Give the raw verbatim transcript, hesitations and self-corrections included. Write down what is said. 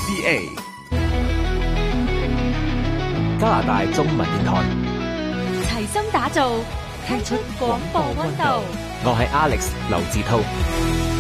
C A 加拿大中文電台， 齊心打造，聽出廣播溫度。 我係 Alex 劉志滔。